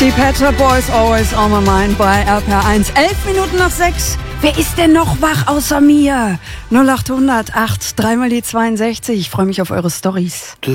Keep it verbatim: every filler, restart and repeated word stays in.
Die Pet Shop Boys, Always on my mind bei R P R eins. Elf Minuten nach sechs. Wer ist denn noch wach außer mir? null acht hundert acht, dreimal die zweiundsechzig. Ich freue mich auf eure Storys.